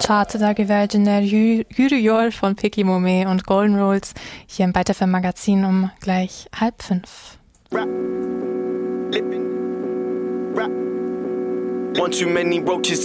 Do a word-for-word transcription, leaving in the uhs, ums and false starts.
Resultate da gewählt in der Jury von Picky Momé und Golden Rules hier im Byte F M Magazin um gleich halb fünf. Rap. Lippin'. Rap. One too many roaches